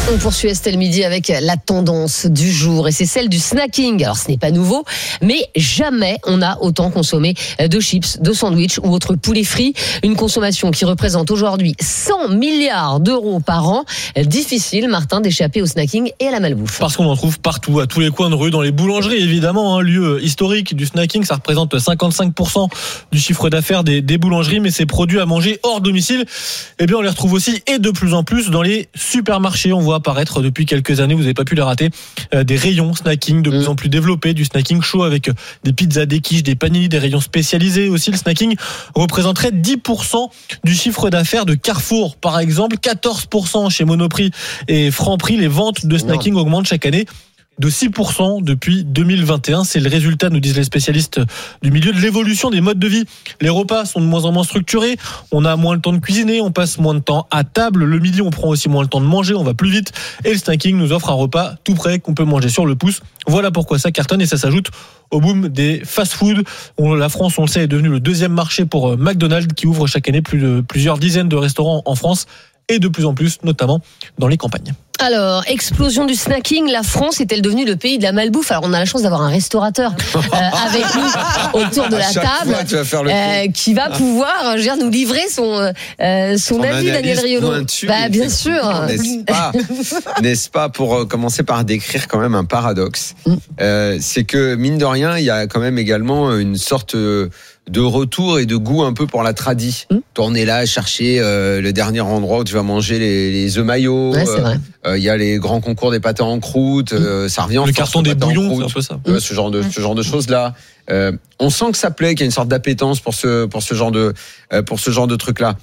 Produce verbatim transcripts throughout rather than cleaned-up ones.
On poursuit Estelle Midi avec la tendance du jour et c'est celle du snacking. Alors ce n'est pas nouveau, mais jamais on a autant consommé de chips, de sandwichs ou autres poulets frits. Une consommation qui représente aujourd'hui cent milliards d'euros par an. Difficile, Martin, d'échapper au snacking et à la malbouffe. Parce qu'on en trouve partout, à tous les coins de rue, dans les boulangeries évidemment, un lieu historique du snacking. Ça représente cinquante-cinq pour cent du chiffre d'affaires des, des boulangeries, mais ces produits à manger hors domicile, eh bien on les retrouve aussi et de plus en plus dans les supermarchés. On voit apparaître depuis quelques années, vous n'avez pas pu les rater, euh, des rayons snacking de mmh. plus en plus développés, du snacking chaud avec des pizzas, des quiches, des panini, des rayons spécialisés aussi. Le snacking représenterait dix pour cent du chiffre d'affaires de Carrefour par exemple, quatorze pour cent chez Monoprix et Franprix. Les ventes de snacking non. augmentent chaque année de six pour cent depuis deux mille vingt et un. C'est le résultat, nous disent les spécialistes du milieu, de l'évolution des modes de vie. Les repas sont de moins en moins structurés. On a moins le temps de cuisiner, on passe moins de temps à table. Le midi, on prend aussi moins le temps de manger, on va plus vite. Et le snacking nous offre un repas tout prêt qu'on peut manger sur le pouce. Voilà pourquoi ça cartonne et ça s'ajoute au boom des fast-food. La France, on le sait, est devenue le deuxième marché pour McDonald's qui ouvre chaque année plus de, plusieurs dizaines de restaurants en France et de plus en plus, notamment dans les campagnes. Alors, explosion du snacking, la France est-elle devenue le pays de la malbouffe? Alors, on a la chance d'avoir un restaurateur euh, avec nous autour de la table euh, qui va pouvoir, je veux dire, nous livrer son euh, son, son avis, Daniel Riolo. Bah, bien sûr. N'est-ce pas, n'est-ce pas, pour commencer par décrire quand même un paradoxe. Mm. Euh, c'est que, mine de rien, il y a quand même également une sorte de retour et de goût un peu pour la tradi. Mmh. Tourner là, chercher euh, le dernier endroit où tu vas manger les, les œufs maillots. Il ouais, euh, y a les grands concours des pâtés en croûte. Mmh. Euh, ça revient en le force, carton des bouillons, c'est un peu ça. Euh, ce genre de ce genre de choses là. Euh, on sent que ça plaît, qu'il y a une sorte d'appétence pour ce pour ce genre de euh, pour ce genre de truc là.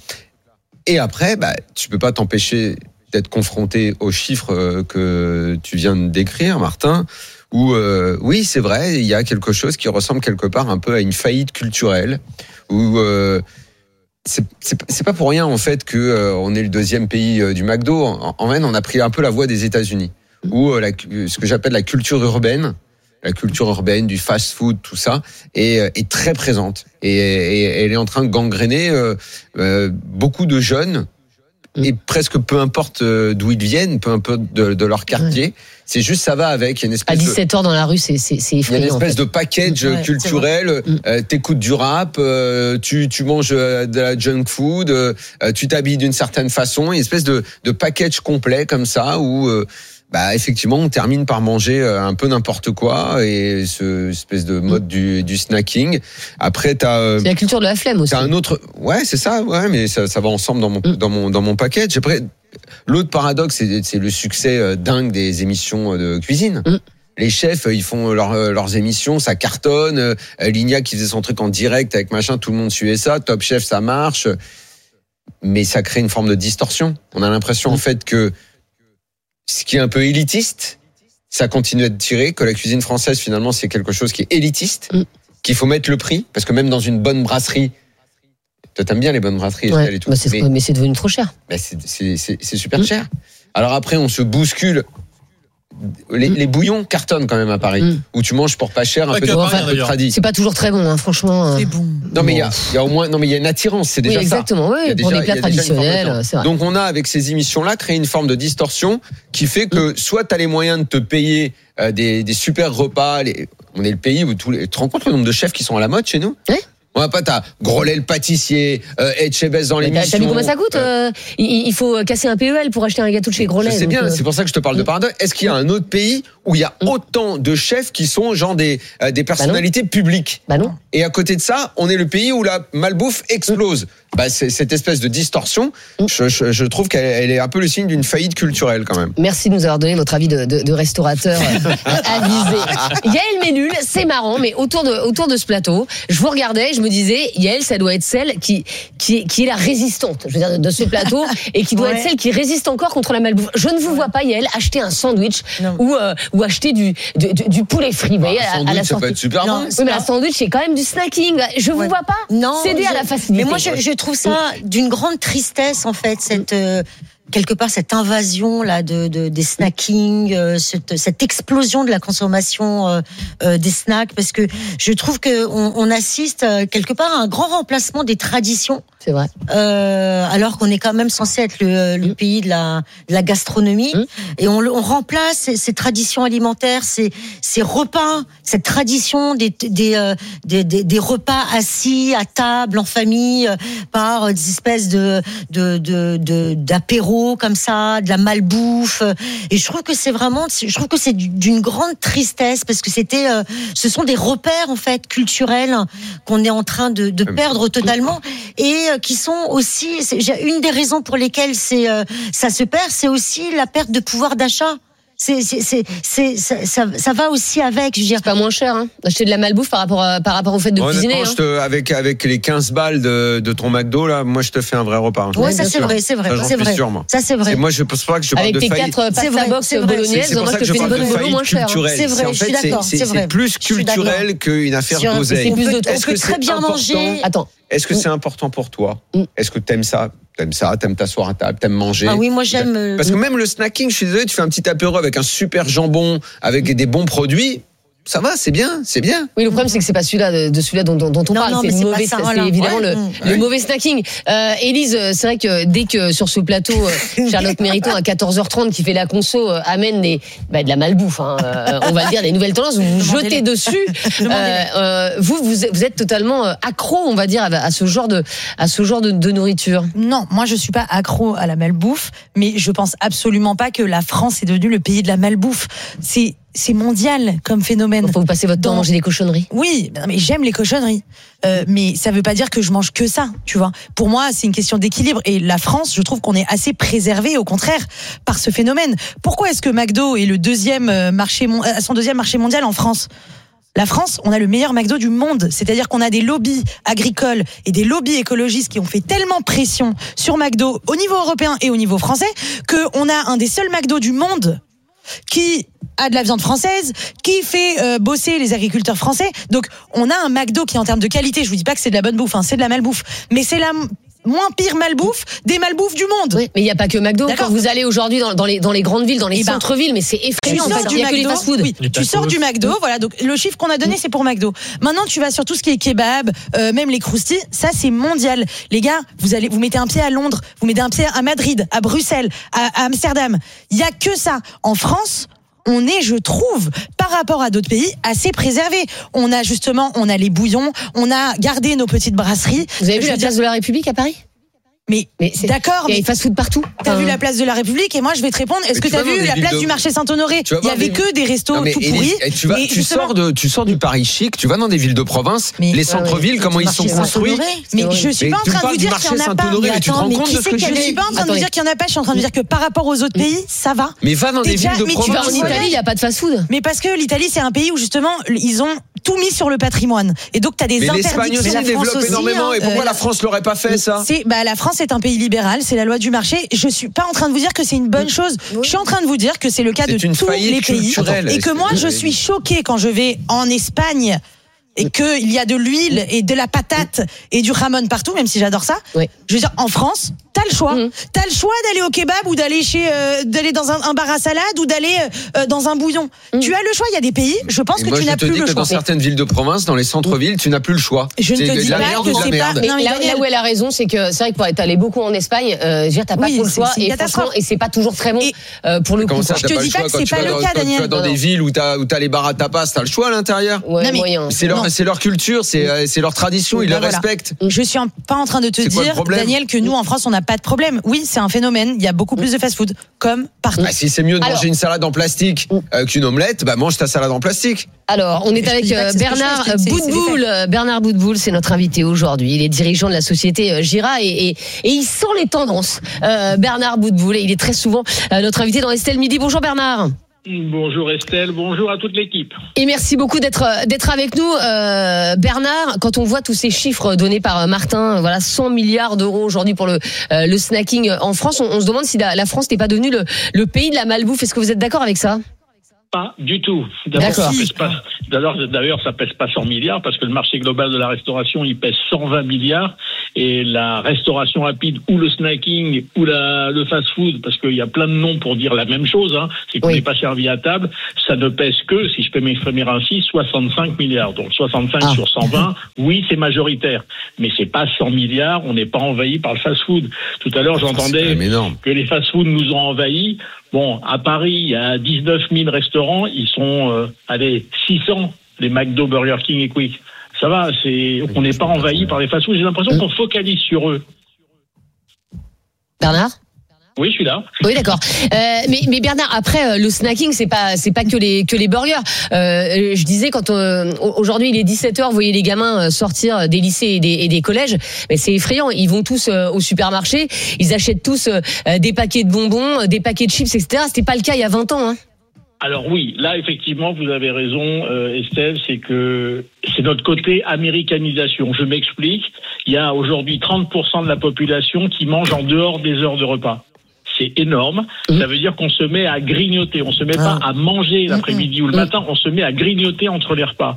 Et après, bah tu peux pas t'empêcher d'être confronté aux chiffres que tu viens de décrire, Martin. Où euh, oui, c'est vrai, il y a quelque chose qui ressemble quelque part un peu à une faillite culturelle. Où euh, c'est, c'est, c'est pas pour rien en fait que euh, on est le deuxième pays euh, du McDo. En, en fait, on a pris un peu la voie des États-Unis, où euh, la, ce que j'appelle la culture urbaine, la culture urbaine du fast-food, tout ça, est, est très présente et, et, et elle est en train de gangréner euh, euh, beaucoup de jeunes. Et presque peu importe d'où ils viennent, peu importe de, de leur quartier, ouais. c'est juste ça va avec. Il y a une espèce à dix-sept heures dans la rue, c'est, c'est, c'est effrayant. Il y a une espèce en fait. de package ouais, culturel. Mm. Euh, t'écoutes du rap, euh, tu, tu manges de la junk food, euh, tu t'habilles d'une certaine façon. Une espèce de, de package complet comme ça où euh, bah effectivement on termine par manger un peu n'importe quoi et ce espèce de mode mm. du, du snacking. Après t'as euh, c'est la culture de la flemme aussi. T'as un autre, ouais c'est ça, ouais mais ça, ça va ensemble dans mon mm. dans mon dans mon package. Après l'autre paradoxe c'est, c'est le succès dingue des émissions de cuisine. Mm. Les chefs, ils font leur, leurs émissions, ça cartonne. Lignac qui faisait son truc en direct avec machin, tout le monde suivait ça. Top Chef, ça marche, mais ça crée une forme de distorsion. On a l'impression mm. en fait que ce qui est un peu élitiste, ça continue à être tiré, que la cuisine française, finalement, c'est quelque chose qui est élitiste, mm. qu'il faut mettre le prix, parce que même dans une bonne brasserie, toi, t'aimes bien les bonnes brasseries, ouais, et tout. Bah c'est, mais, mais c'est devenu trop cher. Bah c'est, c'est, c'est, c'est super mm. cher. Alors après, on se bouscule. Les, mm. les bouillons cartonnent quand même à Paris, mm. où tu manges pour pas cher un pas peu de enfin, tradit. C'est pas toujours très bon, hein, franchement. C'est bon. Non mais il y a, il y a au moins, non mais il y a une attirance, c'est déjà oui, exactement, ça. Oui, pour déjà, les plats traditionnels, c'est vrai. Donc on a avec ces émissions-là créé une forme de distorsion qui fait que mm. soit t'as les moyens de te payer euh, des, des super repas. Les, on est le pays où tous les, tu te rends compte le nombre de chefs qui sont à la mode chez nous? Oui. On va pas t'as Grolet le pâtissier, euh, Etchebest dans l'émission. T'as vu combien ça coûte euh, il, il faut casser un P E L pour acheter un gâteau de chez Grolet. C'est bien, euh... c'est pour ça que je te parle de paradoxe. Est-ce qu'il y a un autre pays où il y a mm. autant de chefs qui sont genre des euh, des personnalités bah publiques? Bah non. Et à côté de ça, on est le pays où la malbouffe explose. Mm. Bah c'est cette espèce de distorsion. Mm. Je, je, je trouve qu'elle elle est un peu le signe d'une faillite culturelle quand même. Merci de nous avoir donné votre avis de, de, de restaurateur avisé. Yael Ménul, c'est marrant, mais autour de autour de ce plateau, je vous regardais, je me disais, Yael, ça doit être celle qui qui est, qui est la résistante, je veux dire, de ce plateau et qui doit ouais. être celle qui résiste encore contre la malbouffe. Je ne vous vois pas, Yael, acheter un sandwich non. ou euh, ou acheter du du, du poulet frit. Bah, à, sandwich, à la ça peut être super bon. Oui, mais la sandwich c'est quand même du snacking. Je vous ouais. vois pas non, céder je, à la facilité. Mais moi, je, je trouve ça d'une grande tristesse en fait cette. Euh, quelque part cette invasion là de, de des snackings, euh, cette, cette explosion de la consommation euh, euh, des snacks, parce que je trouve que on, on assiste euh, quelque part à un grand remplacement des traditions. C'est vrai. Euh, alors qu'on est quand même censé être le, le mmh. pays de la, de la gastronomie, mmh. et on, on remplace ces, ces traditions alimentaires, ces, ces repas, cette tradition des, des, euh, des, des, des repas assis à table en famille euh, par des espèces de, de, de, de d'apéros comme ça, de la malbouffe. Et je trouve que c'est vraiment, je trouve que c'est d'une grande tristesse, parce que c'était, euh, ce sont des repères en fait culturels qu'on est en train de, de perdre totalement, et qui sont aussi, c'est, une des raisons pour lesquelles c'est, euh, ça se perd, c'est aussi la perte de pouvoir d'achat. C'est, c'est, c'est, c'est, ça, ça, ça va aussi avec, je veux dire. C'est pas moins cher, hein, d'acheter de la malbouffe par rapport, à, par rapport au fait de Honnêtement, cuisiner. Je hein. te, avec, avec les quinze balles de, de ton McDo, là, moi, je te fais un vrai repas. Hein. Ouais, ça, c'est sûr. vrai, c'est vrai. Ça, j'en c'est suis vrai. sûr, moi. Ça, c'est vrai. C'est, moi, je pense pas que je parle avec de faillite. Avec tes quatre pasta box bolognaises, moi, je te fais une bonne bolo moins chère. C'est vrai, en je suis fait, d'accord. c'est, c'est, c'est plus culturel qu'une affaire d'oseille. On peut, on peut très bien manger. Attends. Est-ce que c'est important pour toi? Est-ce que t'aimes ça? T'aimes ça, t'aimes t'asseoir à table, t'aimes manger. Ah oui, moi j'aime. Parce que même le snacking, je suis désolé, tu fais un petit apéro avec un super jambon, avec des bons produits. Ça va, c'est bien, c'est bien. Oui, le problème c'est que c'est pas celui-là de, de celui-là dont, dont, dont on non, parle, non, c'est, c'est, le mauvais, ça, c'est voilà. évidemment ouais, le, ouais. le mauvais snacking. Euh, Élise, c'est vrai que dès que sur ce plateau, Charlotte Mériton à quatorze heures trente qui fait la conso euh, amène des, bah, de la malbouffe, hein, euh, on va le dire, des nouvelles tendances, vous vous jetez dessus. Euh, euh, vous, vous, vous êtes totalement accro, on va dire, à, à ce genre de, à ce genre de, de nourriture. Non, moi je suis pas accro à la malbouffe, mais je pense absolument pas que la France est devenue le pays de la malbouffe. C'est C'est mondial comme phénomène. Faut vous passer votre temps à manger des cochonneries. Oui, mais j'aime les cochonneries. Euh, mais ça veut pas dire que je mange que ça, tu vois. Pour moi, c'est une question d'équilibre. Et la France, je trouve qu'on est assez préservé, au contraire, par ce phénomène. Pourquoi est-ce que McDo est le deuxième marché, son deuxième marché mondial en France ? La France, on a le meilleur McDo du monde. C'est-à-dire qu'on a des lobbies agricoles et des lobbies écologistes qui ont fait tellement pression sur McDo au niveau européen et au niveau français qu'on a un des seuls McDo du monde qui a de la viande française, qui fait euh, bosser les agriculteurs français. Donc on a un McDo qui, en termes de qualité, je vous dis pas que c'est de la bonne bouffe, hein, c'est de la malbouffe, mais c'est la moins pire malbouffe des malbouffes du monde. Oui, mais il n'y a pas que McDo. D'accord. Quand vous allez aujourd'hui dans, dans, les, dans les grandes villes, dans les et centres-villes, ben, mais c'est effrayant. Tu sors du il y a McDo, que les fast-food. Oui, tu sors du McDo, voilà. Donc le chiffre qu'on a donné, c'est pour McDo. Maintenant, tu vas sur tout ce qui est kebab, euh, même les croustilles. Ça, c'est mondial. Les gars, vous allez, vous mettez un pied à Londres, vous mettez un pied à Madrid, à Bruxelles, à, à Amsterdam. Il y a que ça. En France, on est, je trouve, par rapport à d'autres pays, assez préservé. On a justement, on a les bouillons, on a gardé nos petites brasseries. Vous avez vu je la place de la République à Paris ? Mais, mais c'est d'accord. Il y a des fast-food partout. T'as enfin... vu la place de la République et moi je vais te répondre. Est-ce que t'as vu la place de... du marché Saint-Honoré ? Il y avait des... que des restos non, tout pourris. Et tu vas, tu justement... sors de, tu sors du Paris chic. Tu vas dans des villes de province. Mais, les centres-villes, ouais, ouais, comment ils sont construits ? Mais je suis pas en train de vous dire qu'il y en a pas. Mais tu te rends compte de ce que je dis ? Je suis pas en train de vous dire qu'il y en a pas. Je suis en train de dire que par rapport aux autres pays, ça va. Mais va dans des villes de province. Tu vas en Italie, il y a pas de fast-food. Mais parce que l'Italie, c'est un pays où justement ils ont tout mis sur le patrimoine. Et donc t'as des interdictions. Mais l'Espagne aussi développe énormément. Et pourquoi la France l'aurait pas fait ça ? Bah la France est un pays libéral. C'est la loi du marché. Je suis pas en train de vous dire que c'est une bonne chose. Oui. Je suis en train de vous dire que c'est le cas c'est de tous les pays. Et que moi, je suis choquée quand je vais en Espagne et qu'il y a de l'huile et de la patate et du ramon partout, même si j'adore ça. Oui. Je veux dire, en France, t'as le choix. Mmh. T'as le choix d'aller au kebab ou d'aller chez, euh, d'aller dans un, un bar à salade ou d'aller euh, dans un bouillon. Mmh. Tu as le choix. Il y a des pays, je pense et que moi, tu n'as plus le choix. Je te dis que dans certaines villes de province, dans les centres-villes, tu n'as plus le choix. Je ne te dis pas que c'est pas. Mais là, là où elle a raison, c'est que c'est vrai que pour être allé beaucoup en Espagne, euh, je veux dire, t'as pas oui, trop le choix et franchement, et c'est pas toujours très bon et euh, pour le coup. Ça, je te dis pas que c'est pas le cas, Daniel. Tu vas dans des villes où t'as où t'as les bars à tapas, t'as le choix à l'intérieur. C'est leur c'est leur culture. C'est, c'est leur tradition, ils bah le voilà. respectent. Je suis en, pas en train de te c'est dire, Daniel, que nous en France on n'a pas de problème. Oui, c'est un phénomène. Il y a beaucoup plus de fast-food, comme partout. Bah, si c'est mieux de Alors, manger une salade en plastique euh, qu'une omelette, bah mange ta salade en plastique. Alors, on est avec euh, Bernard Boutboul. Bernard Boutboul, c'est notre invité aujourd'hui. Il est dirigeant de la société Gira et, et, et il sent les tendances. Euh, Bernard Boutboul, et il est très souvent euh, notre invité dans Estelle Midi. Bonjour Bernard. Bonjour Estelle, bonjour à toute l'équipe. Et merci beaucoup d'être d'être avec nous, euh, Bernard. Quand on voit tous ces chiffres donnés par Martin, voilà cent milliards d'euros aujourd'hui pour le euh, le snacking en France, on, on se demande si la, la France n'est pas devenue le, le pays de la malbouffe. Est-ce que vous êtes d'accord avec ça ? Pas du tout. D'abord, D'accord. ça pèse pas, d'ailleurs, d'ailleurs, ça pèse pas cent milliards parce que le marché global de la restauration, il pèse cent vingt milliards et la restauration rapide ou le snacking ou la, le fast-food, parce qu'il y a plein de noms pour dire la même chose, hein, c'est qu'on Oui. n'est pas servi à table, ça ne pèse que, si je peux m'exprimer ainsi, soixante-cinq milliards. Donc soixante-cinq Ah. sur cent vingt, oui, c'est majoritaire. Mais c'est pas cent milliards, on n'est pas envahi par le fast-food. Tout à l'heure, C'est quand j'entendais même énorme. que les fast-foods nous ont envahis. Bon, à Paris, il y a dix-neuf mille restaurants, ils sont, euh, allez, six cents, les McDo, Burger King et Quick. Ça va, c'est, on n'est pas envahi par les fast-foods. J'ai l'impression qu'on focalise sur eux. Bernard? Oui, je suis là. Oui, d'accord. Euh, mais, mais Bernard, après euh, le snacking, c'est pas c'est pas que les que les burgers. Euh, je disais quand euh, aujourd'hui il est dix-sept heures, vous voyez les gamins sortir des lycées et des, et des collèges, mais c'est effrayant. Ils vont tous euh, au supermarché, ils achètent tous euh, des paquets de bonbons, des paquets de chips, et cetera. C'était pas le cas il y a vingt ans. Hein. Alors oui, là effectivement vous avez raison, euh, Estelle, c'est que c'est notre côté américanisation. Je m'explique. Il y a aujourd'hui trente pour cent de la population qui mange en dehors des heures de repas. C'est énorme. Mmh. Ça veut dire qu'on se met à grignoter. On se met ah. pas à manger l'après-midi mmh. ou le matin. On se met à grignoter entre les repas.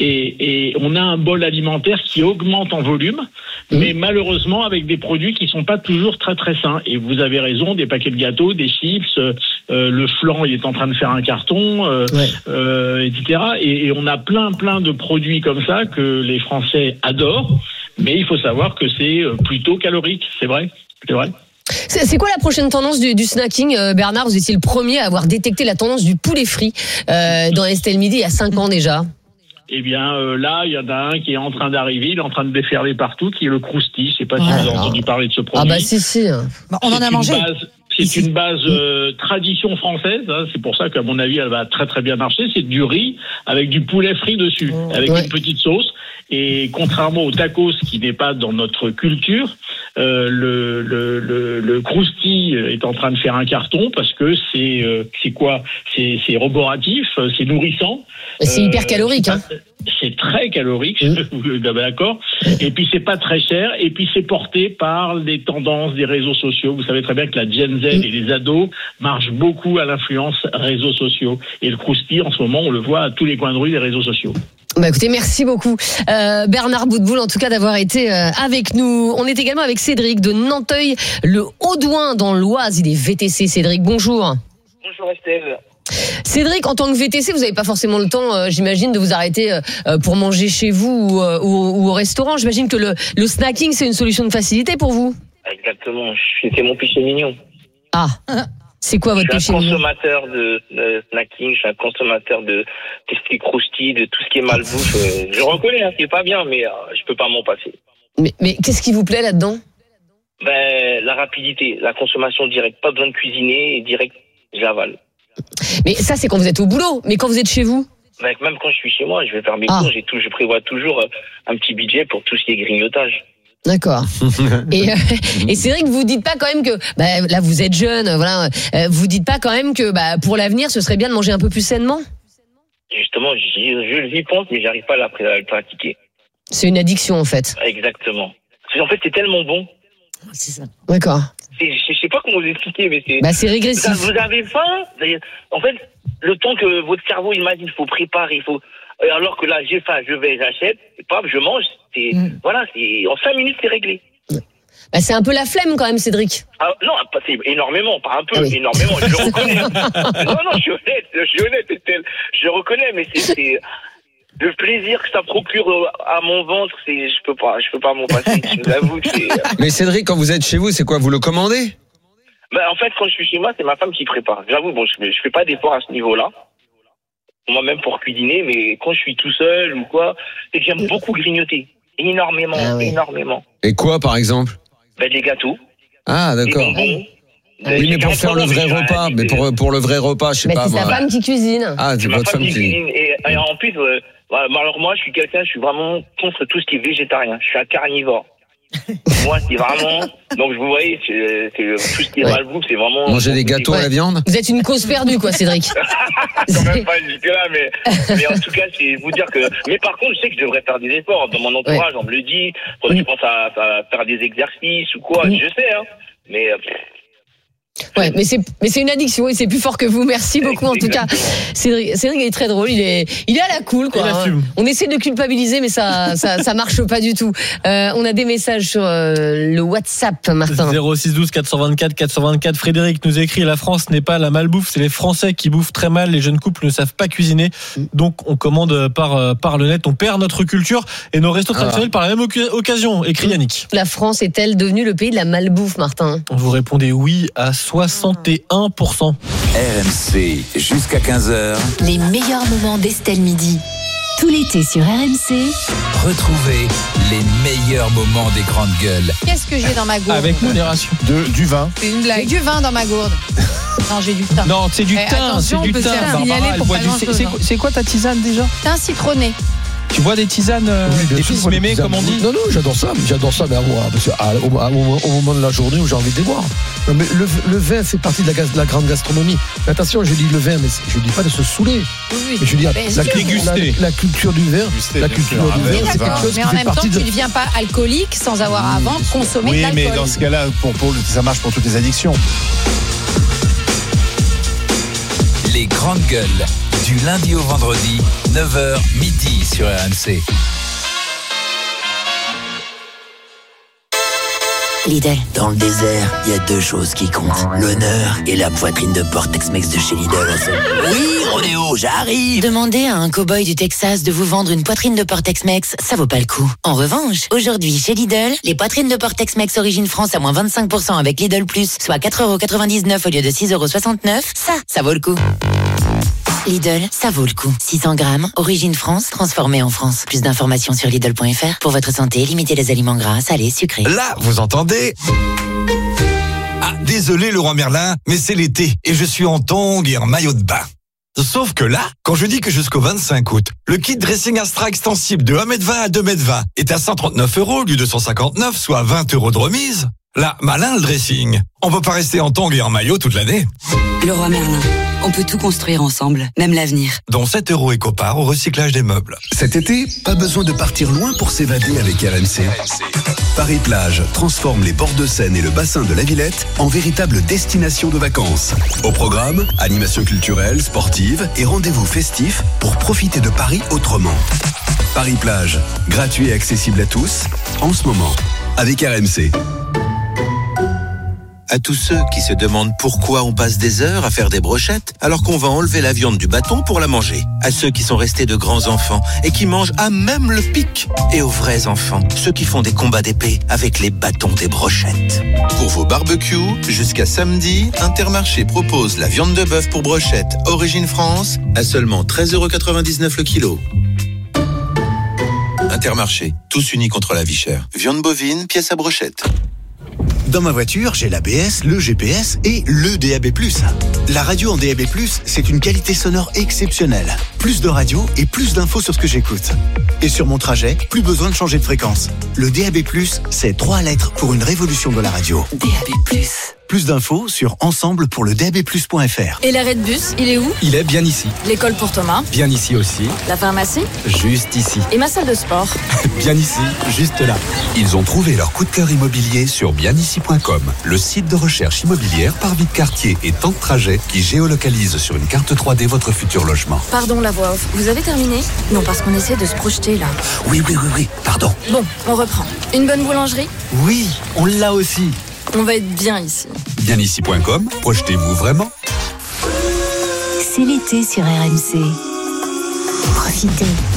Et, et on a un bol alimentaire qui augmente en volume, mmh. mais malheureusement avec des produits qui sont pas toujours très très sains. Et vous avez raison, des paquets de gâteaux, des chips, euh, le flan, il est en train de faire un carton, euh, ouais. euh, et cetera. Et, et on a plein plein de produits comme ça que les Français adorent. Mais il faut savoir que c'est plutôt calorique. C'est vrai. C'est vrai. C'est, c'est quoi la prochaine tendance du, du snacking, euh, Bernard? Vous étiez le premier à avoir détecté la tendance du poulet frit euh, dans Estelle Midi il y a cinq ans déjà. Eh bien, euh, là, il y en a un qui est en train d'arriver, il est en train de déferler partout, qui est le Crousti. Je sais pas ouais, si vous avez entendu parler de ce produit. Ah bah si, si. Bah, on en a mangé. Base, c'est Ici. une base euh, tradition française. Hein, c'est pour ça qu'à mon avis, elle va très très bien marcher. C'est du riz avec du poulet frit dessus, oh, avec ouais. une petite sauce. Et contrairement au tacos, qui n'est pas dans notre culture, euh, le, le, le, le Crousti est en train de faire un carton parce que c'est euh, c'est quoi c'est, c'est roboratif, c'est nourrissant. C'est euh, hyper calorique, hein. C'est très calorique, mmh. vous êtes d'accord. Et puis c'est pas très cher. Et puis c'est porté par les tendances des réseaux sociaux. Vous savez très bien que la Gen Z mmh. et les ados marchent beaucoup à l'influence réseaux sociaux. Et le Crousti, en ce moment, on le voit à tous les coins de rue des réseaux sociaux. Bah écoutez, merci beaucoup euh, Bernard Boutboul en tout cas d'avoir été euh, avec nous. On est également avec Cédric de Nanteuil, le Haudouin dans l'Oise. Il est V T C. Cédric, bonjour. Bonjour Estelle. Cédric, en tant que V T C, vous n'avez pas forcément le temps, euh, j'imagine, de vous arrêter euh, pour manger chez vous ou, euh, ou, ou au restaurant. J'imagine que le, le snacking, c'est une solution de facilité pour vous. Exactement, c'est mon péché mignon. Ah, c'est quoi votre péché mignon? Je suis un consommateur de, de snacking, je suis un consommateur de des croustilles, de tout ce qui est malbouffe. Euh, je reconnais, hein, c'est pas bien, mais euh, je peux pas m'en passer. Mais, mais qu'est-ce qui vous plaît là-dedans? Ben, la rapidité, la consommation directe, pas besoin de cuisiner, et direct, j'avale. Mais ça, c'est quand vous êtes au boulot. Mais quand vous êtes chez vous? Même quand je suis chez moi, je vais faire mes ah. cours, j'ai tout, je prévois toujours un petit budget pour tout ce qui est grignotage. D'accord. et, euh, et c'est vrai que vous dites pas quand même que, bah, là vous êtes jeune, voilà, euh, vous dites pas quand même que, bah, pour l'avenir, ce serait bien de manger un peu plus sainement? Justement, j'y, je j'y pense, mais j'arrive pas à, la, à le pratiquer. C'est une addiction en fait. Exactement. En fait, c'est tellement bon. C'est ça. D'accord. C'est, je sais pas comment vous expliquer, mais c'est. Bah, c'est régressif. Vous avez faim. En fait, le temps que votre cerveau imagine, il faut préparer, il faut. Alors que là, j'ai faim, je vais, j'achète, paf, je mange. C'est mm. voilà, c'est en cinq minutes, c'est réglé. Bah, c'est un peu la flemme quand même, Cédric. Ah, non, c'est énormément, pas un peu, ah oui. énormément. Je reconnais. non, non, je suis honnête, je suis honnête, je reconnais, mais c'est, c'est le plaisir que ça procure à mon ventre, c'est, je peux pas, je peux pas m'en passer. Je vous avoue que c'est. Mais Cédric, quand vous êtes chez vous, c'est quoi? Vous le commandez? Bah, en fait, quand je suis chez moi, c'est ma femme qui prépare. J'avoue, bon, je, je fais pas d'efforts à ce niveau-là. Moi-même pour cuisiner, mais quand je suis tout seul ou quoi, c'est que j'aime beaucoup grignoter. Énormément, ah oui. énormément. Et quoi, par exemple? Ben, des gâteaux. Ah, d'accord. Des bonbons. Oui, mais pour faire le vrai repas, mais pour, pour le vrai repas, je sais mais pas. C'est moi. sa femme qui cuisine. Ah, c'est votre femme qui cuisine. Et, et en plus, euh, alors moi, je suis quelqu'un, je suis vraiment contre tout ce qui est végétarien. Je suis un carnivore. Moi, c'est vraiment. Donc, vous voyez, c'est, c'est, tout ce qui est ouais. malbouffe, c'est vraiment. Manger des gâteaux ouais. à la viande? Vous êtes une cause perdue, quoi, Cédric. Quand même pas jusque-là, mais, mais en tout cas, c'est vous dire que. Mais par contre, je sais que je devrais faire des efforts. Dans mon entourage, ouais. on me le dit. Quand oui. je pense à, à faire des exercices ou quoi, oui. je sais, hein. Mais. Ouais, mais c'est mais c'est une addiction et c'est plus fort que vous. Merci beaucoup en tout cas. Cédric, Cédric est très drôle. Il est il est à la cool quoi. On essaie de culpabiliser, mais ça ça ça marche pas du tout. Euh, on a des messages sur euh, le WhatsApp, Martin. zéro six douze quatre cent vingt-quatre quatre cent vingt-quatre. Frédéric nous écrit: la France n'est pas la malbouffe, c'est les Français qui bouffent très mal. Les jeunes couples ne savent pas cuisiner, donc on commande par par le net. On perd notre culture et nos restos traditionnels par la même occasion. Écrit Yannick. La France est-elle devenue le pays de la malbouffe, Martin? Vous répondez oui à soixante et un pour cent. R M C, jusqu'à quinze heures. Les meilleurs moments d'Estelle Midi. Tout l'été sur R M C. Retrouvez les meilleurs moments des grandes gueules. Qu'est-ce que j'ai dans ma gourde? Avec modération. De, du vin. C'est une blague. J'ai du vin dans ma gourde. Non, j'ai du thym. Non, c'est du Eh, thym, c'est attention, du on peut thym. se faire Barbara, signaler elle pour boit pas du- grand-chose, c'est- c'est hein. quoi- C'est quoi ta tisane déjà? Thym citronné. Tu bois des tisanes, euh, Oui, bien des sûr, fils moi, les mémés, tisanes. comme on dit? Non, non, j'adore ça, mais j'adore ça, mais à moi, parce que à- au, à- au- au moment de la journée où j'ai envie de les boire. Non, mais le, le vin fait partie de la, gas- de la grande gastronomie. Mais attention, je dis le vin, mais c'est- je dis pas de se saouler. Oui, oui. Mais je dis la, Bien la, sûr. Déguster. la, la culture du vin, Déguster, la bien culture sûr. du Ah, vin, ben, c'est D'accord, quelque chose mais qui en fait même temps, partie tu de. ne deviens pas alcoolique sans avoir avant consommé Oui, de l'alcool. mais dans ce cas-là, pour, pour, ça marche pour toutes les addictions. Les grandes gueules, du lundi au vendredi, neuf heures midi sur R M C. Lidl. Dans le désert, il y a deux choses qui comptent. L'honneur et la poitrine de porc Tex-Mex de chez Lidl. Oui, Rodéo, j'arrive. Demandez à un cow-boy du Texas de vous vendre une poitrine de porc Tex-Mex, ça vaut pas le coup. En revanche, aujourd'hui chez Lidl, les poitrines de porc Tex-Mex Origine France à moins vingt-cinq pour cent avec Lidl Plus, soit quatre euros quatre-vingt-dix-neuf au lieu de six euros soixante-neuf, ça, ça vaut le coup. Lidl, ça vaut le coup. six cents grammes, Origine France, transformé en France. Plus d'informations sur Lidl point F R. Pour votre santé, limitez les aliments gras, salés, sucrés. Là, vous entendez? Ah, désolé Leroy Merlin, mais c'est l'été et je suis en tongs et en maillot de bain. Sauf que là, quand je dis que jusqu'au vingt-cinq août, le kit dressing Astra extensible de un mètre vingt à deux mètres vingt est à cent trente-neuf euros au lieu de cent cinquante-neuf, soit vingt euros de remise, là, malin le dressing. On peut pas rester en tongs et en maillot toute l'année. Leroy Merlin, on peut tout construire ensemble, même l'avenir. Dont sept euros éco-part au recyclage des meubles. Cet été, pas besoin de partir loin pour s'évader avec R M C. Paris-Plage transforme les bords de Seine et le bassin de la Villette en véritable destination de vacances. Au programme, animation culturelle, sportive et rendez-vous festifs pour profiter de Paris autrement. Paris-Plage, gratuit et accessible à tous, en ce moment, avec R M C. À tous ceux qui se demandent pourquoi on passe des heures à faire des brochettes alors qu'on va enlever la viande du bâton pour la manger. À ceux qui sont restés de grands enfants et qui mangent à même le pic. Et aux vrais enfants, ceux qui font des combats d'épée avec les bâtons des brochettes. Pour vos barbecues, jusqu'à samedi, Intermarché propose la viande de bœuf pour brochette Origine France à seulement treize euros quatre-vingt-dix-neuf le kilo. Intermarché, tous unis contre la vie chère. Viande bovine, pièce à brochette. Dans ma voiture, j'ai l'A B S, le G P S et le D A B plus. La radio en D A B plus, c'est une qualité sonore exceptionnelle. Plus de radio et plus d'infos sur ce que j'écoute. Et sur mon trajet, plus besoin de changer de fréquence. Le D A B plus, c'est trois lettres pour une révolution de la radio. D A B plus. Plus d'infos sur ensemble pour le D A B plus point F R. Et l'arrêt de bus, il est où? Il est bien ici. L'école pour Thomas? Bien ici aussi. La pharmacie? Juste ici. Et ma salle de sport? Bien ici, juste là. Ils ont trouvé leur coup de cœur immobilier sur bien ici point com, le site de recherche immobilière par vie de quartier et temps de trajet qui géolocalise sur une carte trois D votre futur logement. Pardon la voix off, vous avez terminé? Non, parce qu'on essaie de se projeter là. Oui, oui, oui, oui, pardon. Bon, on reprend. Une bonne boulangerie? Oui, on l'a aussi. On va être bien ici. bien ici point com, projetez-vous vraiment. C'est l'été sur R M C. Profitez.